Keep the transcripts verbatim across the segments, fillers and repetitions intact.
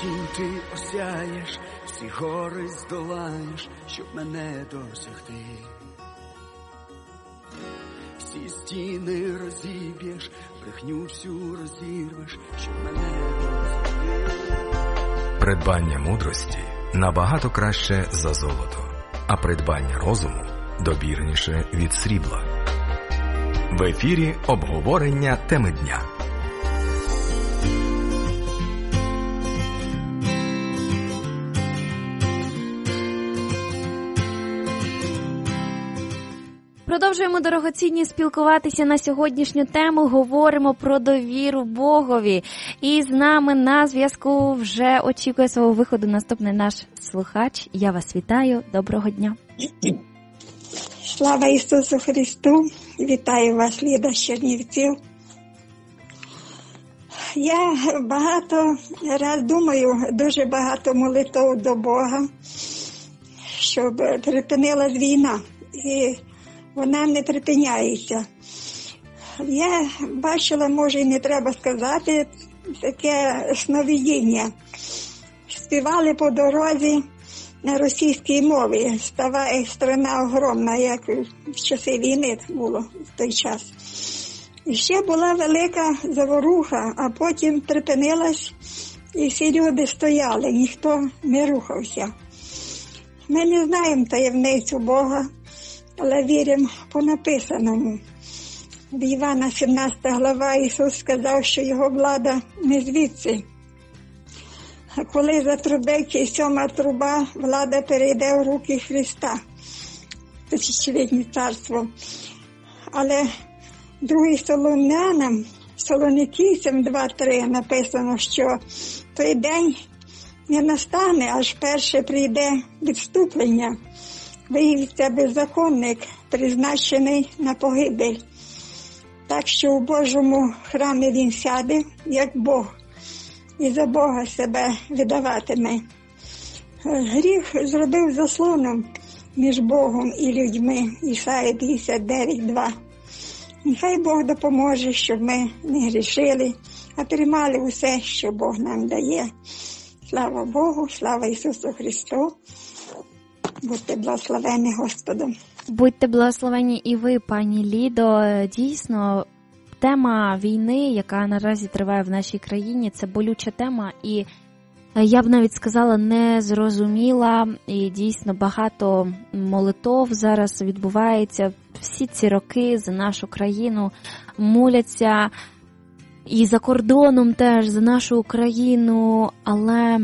Потім ти осяєш, всі гори здолаєш, щоб мене досягти. Всі стіни розіб'єш, брехню всю розірвеш, щоб мене досягти. Придбання мудрості набагато краще за золото, а придбання розуму добірніше від срібла. В ефірі обговорення теми дня. Продовжуємо, дорогоцінні, спілкуватися на сьогоднішню тему. Говоримо про довіру Богові. І з нами на зв'язку вже очікує свого виходу наступний наш слухач. Я вас вітаю. Доброго дня. Слава Ісусу Христу. Вітаю вас, Ліда з Чернівців. Я багато раз думаю, дуже багато молитв до Бога, щоб припинилась війна. І вона не припиняється. Я бачила, може і не треба сказати, таке сновидіння. Співали по дорозі на російській мові. Става страна огромна, як в часи війни було в той час. І ще була велика заворуха, а потім припинилась, і всі люди стояли, ніхто не рухався. Ми не знаємо таємницю Бога, але віримо по написаному. В Івана сімнадцята глава Ісус сказав, що його влада не звідси. А коли затрубить сьома труба, влада перейде в руки Христа, тисячолітнє царство. Але другий Солонянам, Солоникійцям два три написано, що той день не настане, аж перше прийде відступлення. Виявиться беззаконник, призначений на погибель. Так що у Божому храмі він сяде, як Бог, і за Бога себе видаватиме. Гріх зробив заслоном між Богом і людьми. Ісая п'ятдесят дев'ять два. Нехай Бог допоможе, щоб ми не грішили, а приймали усе, що Бог нам дає. Слава Богу, слава Ісусу Христу. Будьте благословені Господом. Будьте благословені і ви, пані Лідо. Дійсно, тема війни, яка наразі триває в нашій країні, це болюча тема і, я б навіть сказала, незрозуміла. І дійсно багато молитов зараз відбувається. Всі ці роки за нашу країну моляться і за кордоном теж за нашу Україну, але,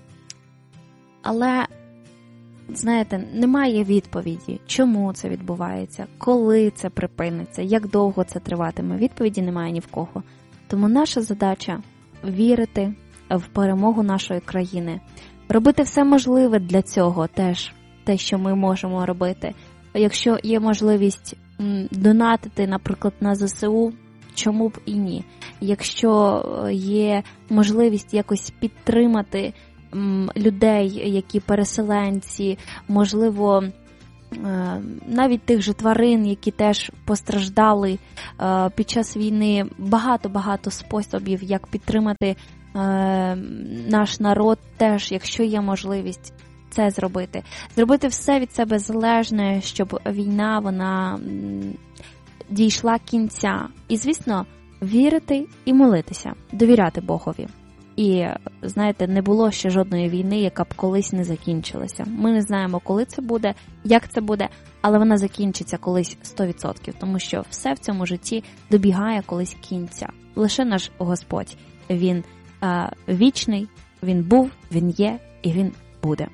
але знаєте, немає відповіді, чому це відбувається, коли це припиниться, як довго це триватиме. Відповіді немає ні в кого. Тому наша задача – вірити в перемогу нашої країни, робити все можливе для цього теж, те, що ми можемо робити. Якщо є можливість донатити, наприклад, на зе се у, чому б і ні. Якщо є можливість якось підтримати людей, які переселенці, можливо, навіть тих же тварин, які теж постраждали під час війни, багато-багато способів, як підтримати наш народ теж, якщо є можливість це зробити. Зробити все від себе залежне, щоб війна, вона дійшла кінця. І, звісно, вірити і молитися, довіряти Богові. І, знаєте, не було ще жодної війни, яка б колись не закінчилася. Ми не знаємо, коли це буде, як це буде, але вона закінчиться колись сто відсотків, тому що все в цьому житті добігає колись кінця. Лише наш Господь, Він е, вічний, Він був, Він є і Він буде.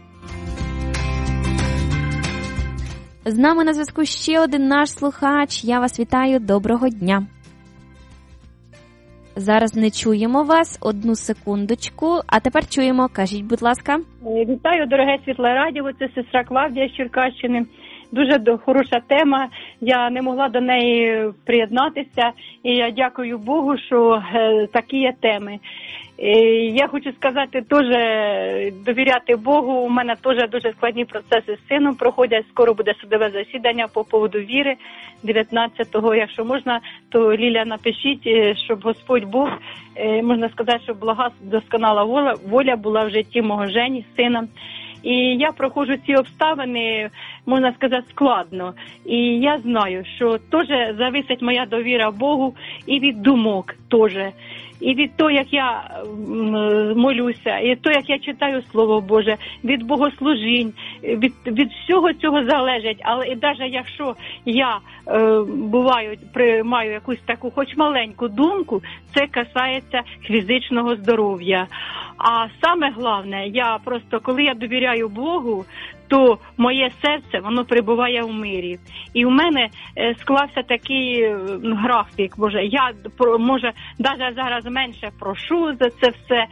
З нами на зв'язку ще один наш слухач. Я вас вітаю. Доброго дня. Зараз не чуємо вас. Одну секундочку. А тепер чуємо. Кажіть, будь ласка. Вітаю, дороге Світле Радіо. Це сестра Клавдія з Черкащини. дуже хороша тема, я не могла до неї приєднатися, і я дякую Богу, що такі є теми. Я хочу сказати, теж довіряти Богу. У мене теж дуже складні процеси з сином проходять. Скоро буде судове засідання по поводу віри дев'ятнадцятого. Якщо можна, то Ліля напишіть, щоб Господь Бог, можна сказати, щоб блага досконала воля, воля була в житті мого Жені, сина. І я проходжу ці обставини, можна сказати, складно. І я знаю, що теж зависить моя довіра Богу і від думок теж. І від того, як я молюся, і від того, як я читаю Слово Боже, від богослужінь, від, від всього цього залежить. Але і навіть якщо я е, буваю, приймаю якусь таку, хоч маленьку думку, це касається фізичного здоров'я. А саме головне, я просто, коли я довіряю Богу, то моє серце, воно перебуває в мирі. І в мене е, склався такий е, графік, може, я, може, навіть зараз менше прошу за це все.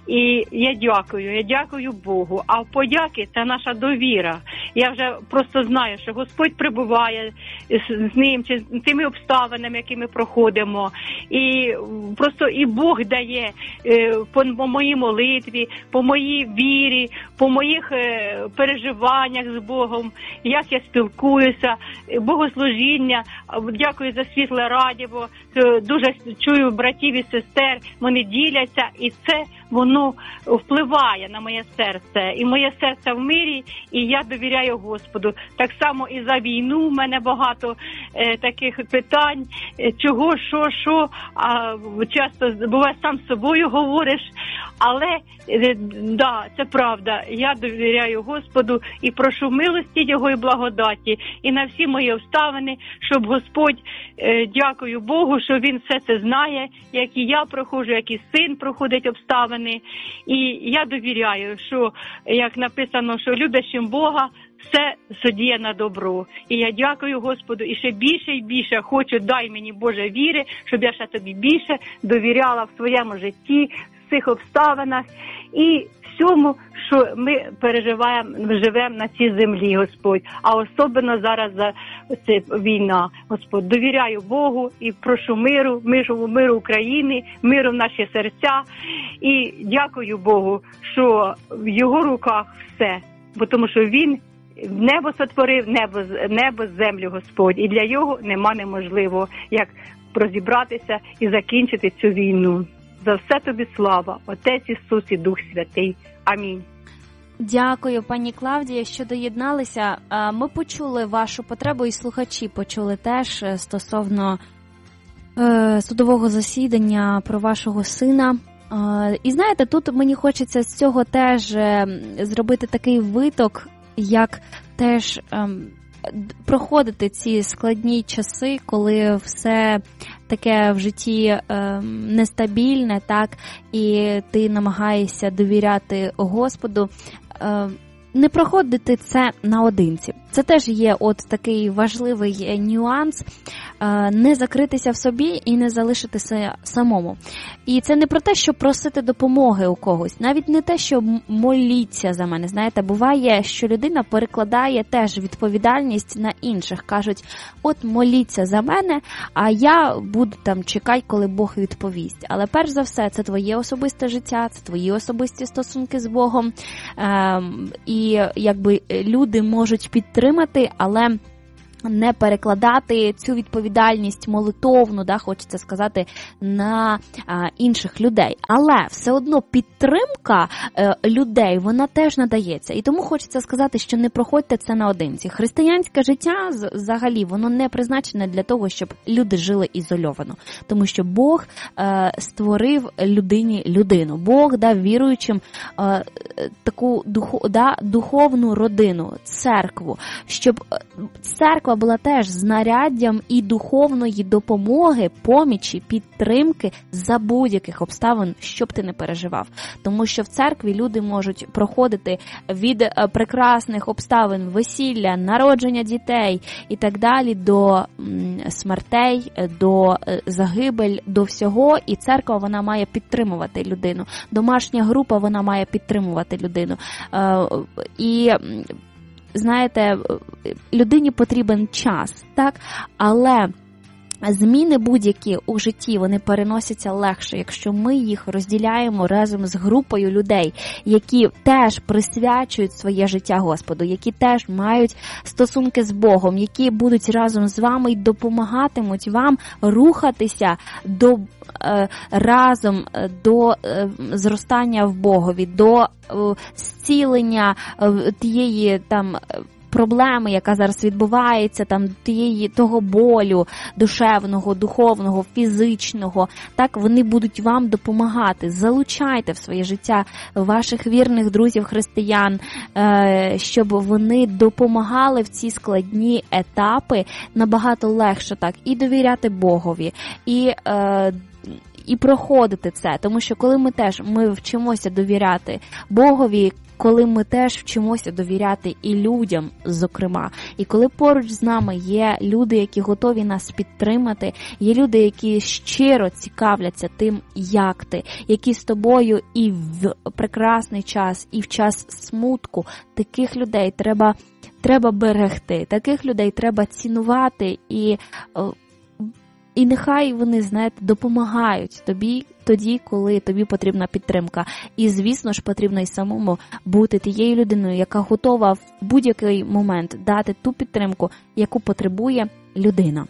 І я дякую, я дякую Богу. А в подяки це наша довіра. Я вже просто знаю, що Господь прибуває з, з ним, чи з тими обставинами, які ми проходимо. І просто і Бог дає е, по, по моїй молитві, по моїй вірі, по моїх е, переживаннях з Богом, як я спілкуюся, богослужіння. Дякую за світле радіо. Дуже чую братів і сестер, вони діляться, і це воно впливає на моє серце. І моє серце в мирі, і я довіряю Господу. Так само і за війну в мене багато е, таких питань, е, чого, що, що. А часто буває сам з собою говориш, але е, да, це правда. Я довіряю Господу і прошу милості Його і благодаті. І на всі мої обставини, щоб Господь, е, дякую Богу, що Він все це знає, як і я проходжу, як і син проходить обставини. І я довіряю, що, як написано, що любящим Бога все судіє на добро. І я дякую Господу, і ще більше і більше хочу, дай мені, Боже, віри, щоб я ще тобі більше довіряла в своєму житті, в цих обставинах і всьому, що ми переживаємо, живемо на цій землі, Господь. А особливо зараз за це війна, Господь. Довіряю Богу і прошу миру, миру, миру України, миру в наші серця. І дякую Богу, що в Його руках все, бо тому що Він небо сотворив, небо, небо, землю, Господь. І для Його нема неможливого, як розібратися і закінчити цю війну. За все тобі слава, Отець Ісус і Дух Святий. Амінь. Дякую, пані Клавдія, що доєдналися. Ми почули вашу потребу, і слухачі почули теж стосовно судового засідання про вашого сина. І знаєте, тут мені хочеться з цього теж зробити такий виток, як теж проходити ці складні часи, коли все таке в житті е, нестабільне, так, і ти намагаєшся довіряти Господу. Е, не проходити це наодинці. Це теж є от такий важливий нюанс, не закритися в собі і не залишитися самому. І це не про те, що просити допомоги у когось, навіть не те, що моліться за мене. Знаєте, буває, що людина перекладає теж відповідальність на інших. Кажуть, от моліться за мене, а я буду там чекати, коли Бог відповість. Але перш за все, це твоє особисте життя, це твої особисті стосунки з Богом. Ем, і якби люди можуть підтримати, але не перекладати цю відповідальність молитовну, да, хочеться сказати, на а, інших людей. Але все одно підтримка е, людей, вона теж надається. І тому хочеться сказати, що не проходьте це наодинці. Християнське життя, взагалі, воно не призначене для того, щоб люди жили ізольовано. Тому що Бог е, створив людині людину. Бог дав віруючим е, таку духу, да, духовну родину, церкву, щоб церква була теж знаряддям і духовної допомоги, помічі, підтримки за будь-яких обставин, щоб ти не переживав. Тому що в церкві люди можуть проходити від прекрасних обставин весілля, народження дітей і так далі до смертей, до загибель, до всього. І церква, вона має підтримувати людину. Домашня група, вона має підтримувати людину. І знаєте, людині потрібен час, так? Але зміни будь-які у житті, вони переносяться легше, якщо ми їх розділяємо разом з групою людей, які теж присвячують своє життя Господу, які теж мають стосунки з Богом, які будуть разом з вами і допомагатимуть вам рухатися до, е, разом до е, зростання в Богові, до е, зцілення е, тієї там проблеми, яка зараз відбувається, там тієї того болю душевного, духовного, фізичного, так вони будуть вам допомагати. Залучайте в своє життя ваших вірних друзів-християн, щоб вони допомагали в ці складні етапи набагато легше так і довіряти Богові, і і проходити це, тому що коли ми теж ми вчимося довіряти Богові, коли ми теж вчимося довіряти і людям, зокрема, і коли поруч з нами є люди, які готові нас підтримати, є люди, які щиро цікавляться тим, як ти, які з тобою і в прекрасний час, і в час смутку, таких людей треба, треба берегти, таких людей треба цінувати і І нехай вони, знаєте, допомагають тобі тоді, коли тобі потрібна підтримка. І, звісно ж, потрібно й самому бути тією людиною, яка готова в будь-який момент дати ту підтримку, яку потребує людина.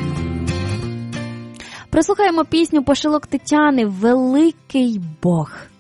Прослухаємо пісню «Пошилок Тетяни» «Великий Бог».